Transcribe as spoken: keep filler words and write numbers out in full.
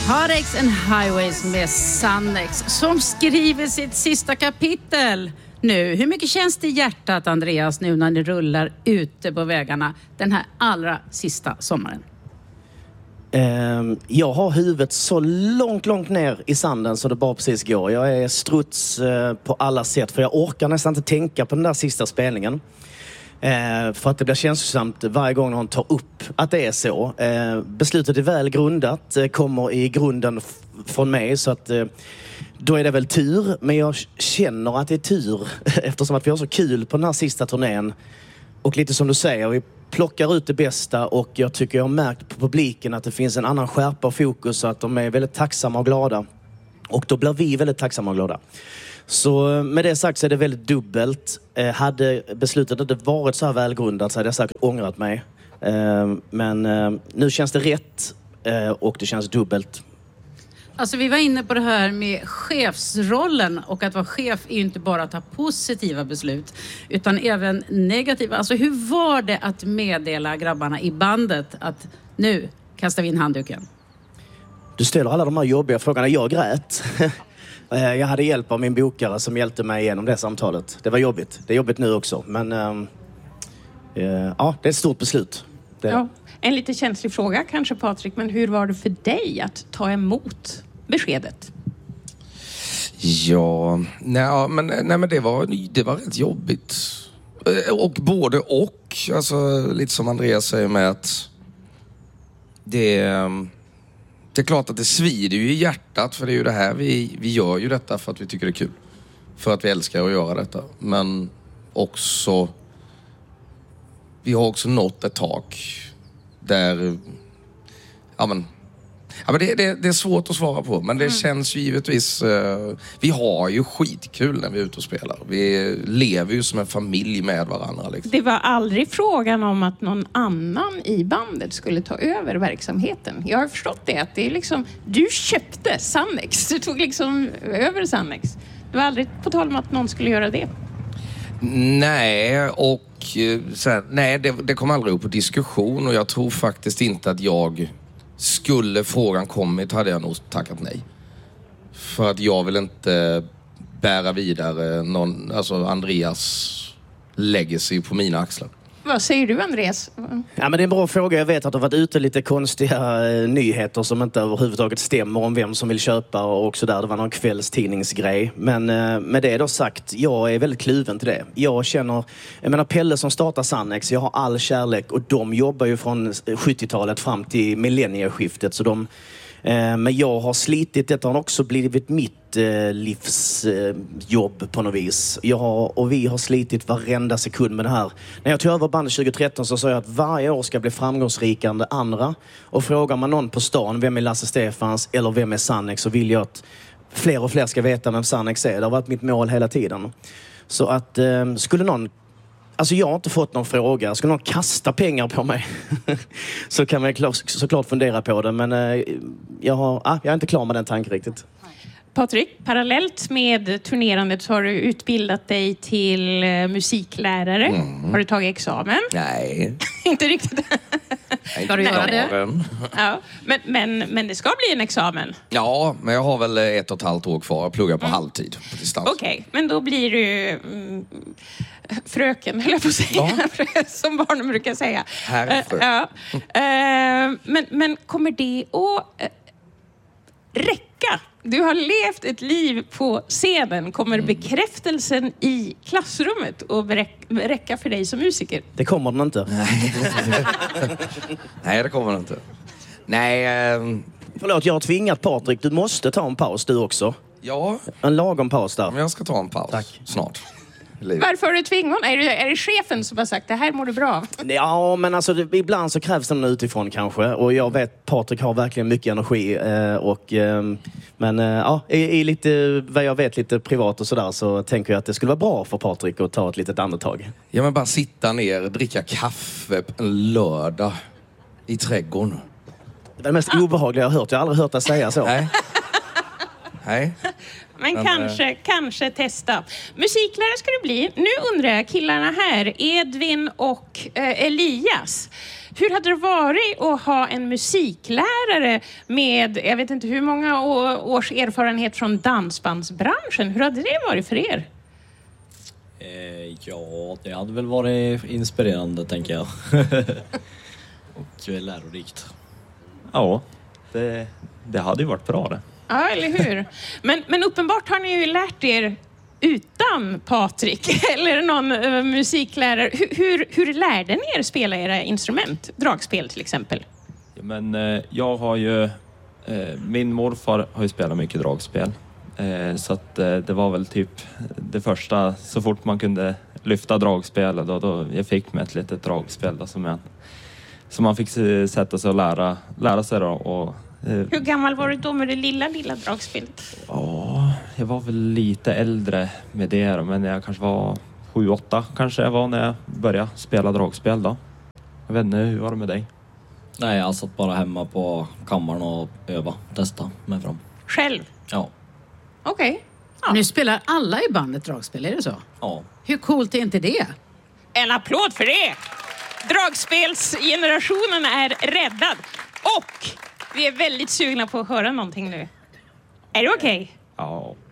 Heartaches and Highways med Sannex som skriver sitt sista kapitel nu. Hur mycket känns det i hjärtat, Andreas, nu när ni rullar ute på vägarna den här allra sista sommaren? Um, jag har huvudet så långt, långt ner i sanden så det bara precis går. Jag är struts uh, på alla sätt, för jag orkar nästan inte tänka på den där sista spelningen. Uh, för att det blir känslosamt varje gång hon tar upp att det är så. Uh, beslutet är väl grundat, uh, kommer i grunden f- från mig, så att uh, då är det väl tur. Men jag känner att det är tur eftersom att vi har så kul på den här sista turnén. Och lite som du säger, vi plockar ut det bästa, och jag tycker jag har märkt på publiken att det finns en annan skärpa och fokus, så att de är väldigt tacksamma och glada. Och då blir vi väldigt tacksamma och glada. Så med det sagt så är det väldigt dubbelt. Eh, hade beslutet inte varit så här välgrundat så hade jag säkert ångrat mig. Eh, men eh, nu känns det rätt eh, och det känns dubbelt. Alltså vi var inne på det här med chefsrollen, och att vara chef är ju inte bara att ta positiva beslut utan även negativa. Alltså hur var det att meddela grabbarna i bandet att nu kastar vi in handduken? Du ställer alla de här jobbiga frågorna. Jag grät. Jag hade hjälp av min bokare som hjälpte mig igenom det samtalet. Det var jobbigt. Det är jobbigt nu också. Men äh, äh, ja, det är ett stort beslut. Det... Ja, en lite känslig fråga kanske, Patrik, men hur var det för dig att ta emot beskedet? Ja, nej, men, nej, men det var, det var rätt jobbigt. Och både och. Alltså, lite som Andreas säger med att det, det är klart att det svider ju i hjärtat, för det är ju det här vi, vi gör ju detta för att vi tycker det är kul. För att vi älskar att göra detta. Men också vi har också nått ett tak där ja men Ja, men det, det, det är svårt att svara på, men det mm. känns ju givetvis... Uh, vi har ju skitkul när vi är ute och spelar. Vi lever ju som en familj med varandra. Liksom. Det var aldrig frågan om att någon annan i bandet skulle ta över verksamheten. Jag har förstått det, att det är liksom... Du köpte Sannex, du tog liksom över Sannex. Det var aldrig på tal om att någon skulle göra det. Nej, och så här, nej, det, det kom aldrig upp på diskussion, och jag tror faktiskt inte att jag... Skulle frågan kommit hade jag nog tackat nej. För att jag vill inte bära vidare någon, alltså Andreas legacy på mina axlar. Vad säger du, Andreas? Ja, men det är en bra fråga. Jag vet att det har varit ute lite konstiga eh, nyheter som inte överhuvudtaget stämmer om vem som vill köpa och så där. Det var någon kvällstidningsgrej. Men eh, med det då sagt, jag är väldigt kluven till det. Jag känner, jag menar Pelle som startar Sannex, jag har all kärlek, och de jobbar ju från sjuttiotalet fram till millennieskiftet, så de eh, men jag har slitit, detta har också blivit mitt eh, livsjobb eh, på något vis. Jag har, och vi har slitit varenda sekund med det här. När jag tog över bandet tjugo tretton så sa jag att varje år ska bli framgångsrikare än det andra. Och frågar man någon på stan, vem är Lasse Stefans eller vem är Sannex, så vill jag att fler och fler ska veta vem Sannex är. Det har varit mitt mål hela tiden. Så att eh, skulle någon... Alltså jag har inte fått någon fråga. Ska någon kasta pengar på mig så kan man klar, såklart fundera på det. Men eh, jag, har, ah, jag är inte klar med den tanken riktigt. Patrik, parallellt med turnerandet så har du utbildat dig till eh, musiklärare. Mm. Har du tagit examen? Nej. Inte riktigt. Ska du göra det? Ja, men, men, men det ska bli en examen. Ja, men jag har väl ett och ett halvt år kvar att plugga på mm. halvtid på distans. Okej, okay, men då blir du mm, fröken, höll jag på att säga. Ja. Som barnen brukar säga. Herre fröken. Uh, uh, uh, men, men kommer det att uh, räcka? Du har levt ett liv på scenen. Kommer bekräftelsen i klassrummet att räcka för dig som musiker? Det kommer den inte. Nej, det kommer den inte. Nej. Ähm... Förlåt, jag har tvingat Patrik. Du måste ta en paus du också. Ja. En lagom paus där. Men jag ska ta en paus. Tack. Snart. Varför har du tvingat? Är det, är det chefen som har sagt det här mår du bra av? Ja, men alltså det, ibland så krävs det någon utifrån kanske. Och jag vet, Patrik har verkligen mycket energi. Eh, och, eh, men eh, ja, i, i lite, vad jag vet, lite privat och sådär, så tänker jag att det skulle vara bra för Patrik att ta ett litet andetag. Ja, men bara sitta ner, dricka kaffe en lördag i trädgården. Det är det mest obehagliga jag har hört. Jag har aldrig hört dig säga så. Nej. Nej. Men, Men kanske, äh... kanske testa. Musiklärare ska det bli. Nu undrar jag, killarna här, Edvin och eh, Elias. hur hade det varit att ha en musiklärare med, jag vet inte hur många års erfarenhet från dansbandsbranschen? Hur hade det varit för er? Eh, ja, det hade väl varit inspirerande, tänker jag. Och lärorikt. Ja, det, det hade ju varit bra det. Ja, eller hur? Men, men uppenbart har ni ju lärt er utan Patrik eller någon uh, musiklärare. Hur, hur, hur lärde ni er spela era instrument? Dragspel till exempel. Ja, men eh, jag har ju... Eh, min morfar har ju spelat mycket dragspel. Eh, så att eh, det var väl typ det första, så fort man kunde lyfta dragspelet. Då, då jag fick med ett litet dragspel då, som, jag, som man fick sätta sig och lära, lära sig. Då, och, eh, hur gammal var du då med det lilla, lilla dragspelet? Ja, jag var väl lite äldre med det då, men jag kanske var sju, åtta kanske jag var när jag började spela dragspel då. Jag vet inte, hur var det med dig? Nej, jag satt bara hemma på kammaren och öva, testa mig fram. Själv? Ja. Okej. Okay. Ja. Nu spelar alla i bandet dragspel, är det så? Ja. Hur coolt är inte det? En applåd för det! Dragspelsgenerationen är räddad. Och vi är väldigt sugna på att höra någonting nu. Är det okej? Okay? Ja.